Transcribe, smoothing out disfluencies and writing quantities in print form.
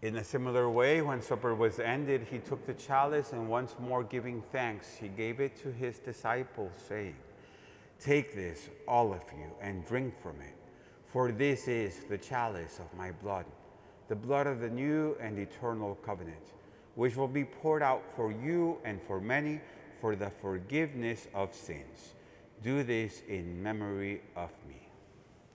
In a similar way, when supper was ended, he took the chalice and once more giving thanks, he gave it to his disciples, saying, "Take this, all of you, and drink from it, for this is the chalice of my blood, the blood of the new and eternal covenant, which will be poured out for you and for many for the forgiveness of sins. Do this in memory of me."